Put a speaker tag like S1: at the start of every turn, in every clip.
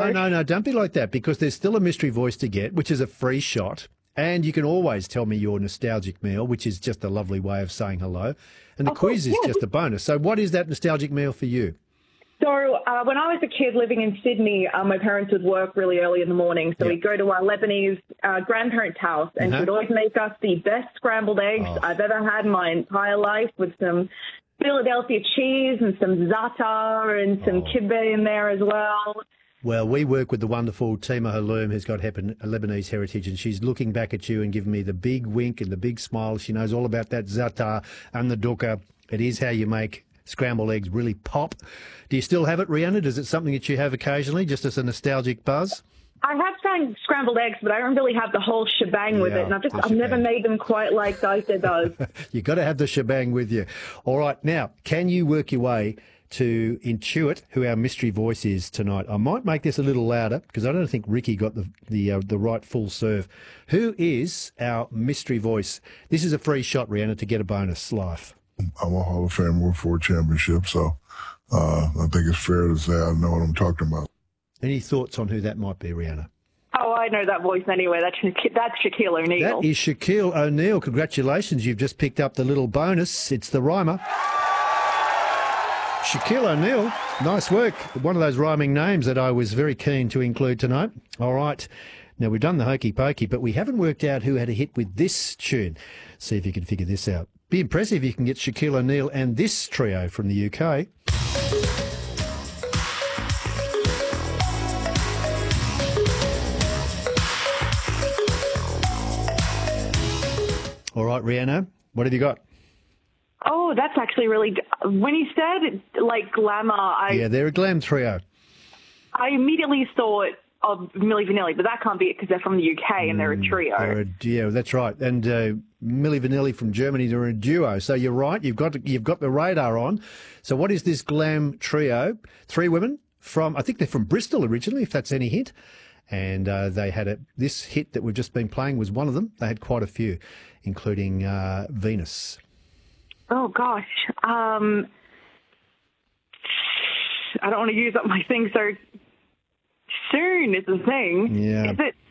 S1: No. Don't be like that, because there's still a mystery voice to get, which is a free shot. And you can always tell me your nostalgic meal, which is just a lovely way of saying hello. And the quiz is just a bonus. So what is that nostalgic meal for you?
S2: So when I was a kid living in Sydney, my parents would work really early in the morning. So we'd go to our Lebanese grandparents' house, and she would always make us the best scrambled eggs I've ever had in my entire life, with some Philadelphia cheese and some za'atar and some kibbeh in there as well.
S1: Well, we work with the wonderful Tima Haloum, who's got Lebanese heritage, and she's looking back at you and giving me the big wink and the big smile. She knows all about that za'atar and the dukkha. It is how you make scrambled eggs really pop. Do you still have it, Rihanna? Is it something that you have occasionally, just as a nostalgic buzz?
S2: I have tried scrambled eggs, but I don't really have the whole shebang with it, and I've never made them quite like Disa does.
S1: You've got to have the shebang with you. All right, now, can you work your way to intuit who our mystery voice is tonight? I might make this a little louder, because I don't think Ricky got the right full serve. Who is our mystery voice? This is a free shot, Rihanna, to get a bonus life.
S3: I'm a Hall of Famer with 4 championships, so I think it's fair to say I know what I'm talking about.
S1: Any thoughts on who that might be, Rihanna?
S2: Oh, I know that voice anyway. That's Shaquille O'Neal.
S1: That is Shaquille O'Neal. Congratulations. You've just picked up the little bonus. It's the rhymer. Shaquille O'Neal. Nice work. One of those rhyming names that I was very keen to include tonight. All right. Now, we've done the hokey pokey, but we haven't worked out who had a hit with this tune. See if you can figure this out. Be impressive if you can get Shaquille O'Neal and this trio from the UK. All right, Rihanna, what have you got?
S2: Oh, that's actually really... When you said, like, glamour,
S1: Yeah, they're a glam trio.
S2: I immediately thought of Milli Vanilli, but that can't be it because they're from the UK and they're a trio.
S1: Yeah, that's right. And Milli Vanilli from Germany, they're a duo. So you're right, you've got the radar on. So what is this glam trio? 3 women from, I think they're from Bristol originally, if that's any hint. And they had this hit that we've just been playing was one of them. They had quite a few, including Venus.
S2: Oh, gosh. I don't want to use up my thing so soon is the thing.
S1: Yeah.
S2: Is it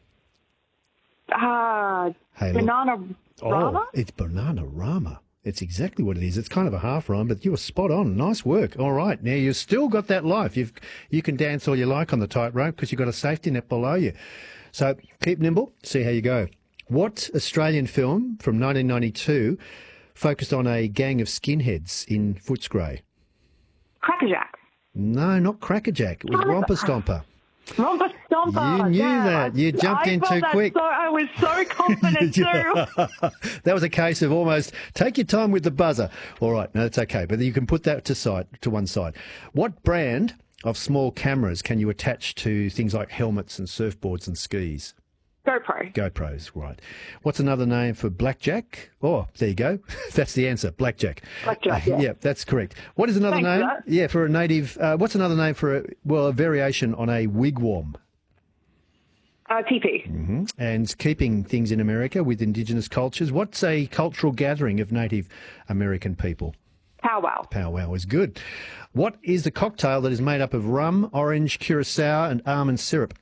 S2: Banana Rama?
S1: Oh, it's Banana Rama. It's exactly what it is. It's kind of a half rhyme, but you were spot on. Nice work. All right. Now, you've still got that life. You can dance all you like on the tightrope because you've got a safety net below you. So keep nimble, see how you go. What Australian film from 1992 focused on a gang of skinheads in Footscray?
S2: Crackerjack.
S1: No, not Crackerjack. It was Romper Stomper.
S2: Romper Stomper.
S1: You knew that. You jumped in too quick.
S2: I was so confident too.
S1: That was a case of almost take your time with the buzzer. All right, no, that's okay. But you can put that to one side. What brand of small cameras can you attach to things like helmets and surfboards and skis?
S2: GoPro.
S1: GoPros, right. What's another name for blackjack? Oh, there you go. That's the answer, blackjack.
S2: Blackjack, yeah.
S1: Yeah, that's correct. What is another name? Yeah, for a native, what's another name for a variation on a wigwam?
S2: Teepee.
S1: Mm-hmm. And keeping things in America with Indigenous cultures, what's a cultural gathering of Native American people?
S2: Powwow.
S1: Powwow is good. What is the cocktail that is made up of rum, orange, curacao and almond syrup?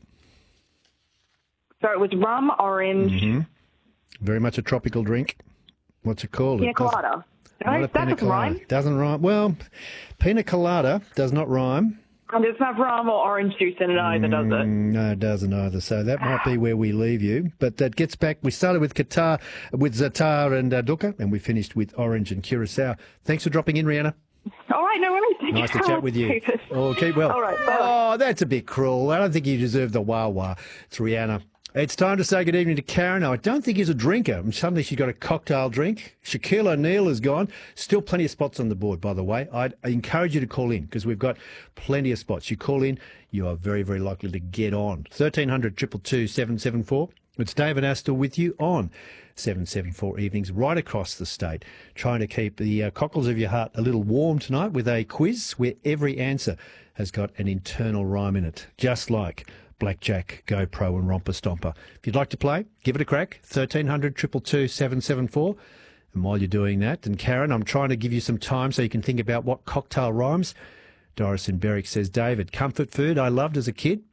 S2: So it was rum, orange.
S1: Mm-hmm. Very much a tropical drink. What's it called?
S2: Pina colada. No, that doesn't rhyme.
S1: Doesn't rhyme. Well, pina colada does not rhyme.
S2: And there's not rum or orange juice in it either, does it?
S1: No, it doesn't either. So that might be where we leave you. But that gets back. We started with za'atar and dukkha, and we finished with orange and curacao. Thanks for dropping in, Rihanna.
S2: All right, no worries.
S1: Nice to chat with you. Oh, keep well.
S2: All right, bye.
S1: Oh, that's a bit cruel. I don't think you deserve the wah-wah. It's Rihanna. It's time to say good evening to Karen. Now, I don't think he's a drinker. And suddenly she's got a cocktail drink. Shaquille O'Neal is gone. Still plenty of spots on the board, by the way. I encourage you to call in because we've got plenty of spots. You call in, you are very, very likely to get on. 1300 222 774. It's David Astor with you on 774 evenings right across the state, trying to keep the cockles of your heart a little warm tonight with a quiz where every answer has got an internal rhyme in it, just like Blackjack, GoPro and Romper Stomper. If you'd like to play, give it a crack, 1300 222 774. And while you're doing that, and Karen, I'm trying to give you some time so you can think about what cocktail rhymes. Doris in Berwick says, David, comfort food I loved as a kid,